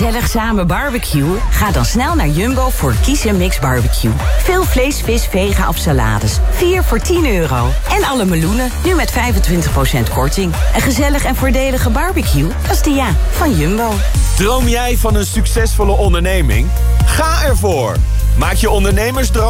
gezellig samen barbecuen? Ga dan snel naar Jumbo voor Kies & Mix Barbecue. Veel vlees, vis, vega of salades. 4 voor €10. En alle meloenen, nu met 25% korting. Een gezellig en voordelige barbecue, dat is de ja van Jumbo. Droom jij van een succesvolle onderneming? Ga ervoor! Maak je ondernemersdroom